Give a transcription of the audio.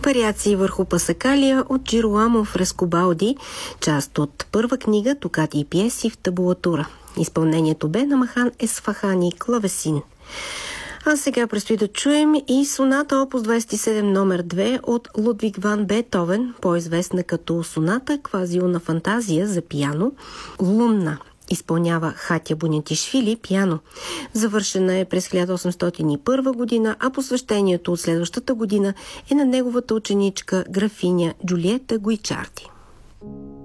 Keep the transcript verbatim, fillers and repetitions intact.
Вариации върху Пасакалия от Джироламо Фрескобалди, част от първа книга Токати и пиеси в табулатура. Изпълнението бе на Махан Есфахани клавесин. А сега предстои да чуем и соната опус двадесет и седем номер две от Лудвиг ван Бетовен, по-известна като соната Квазиона фантазия за пиано Лунна. Изпълнява Хатя Бунятишвили пиано. Завършена е през хиляда осемстотин и първа година, а посвещението от следващата година е на неговата ученичка графиня Джулиета Гуичарди.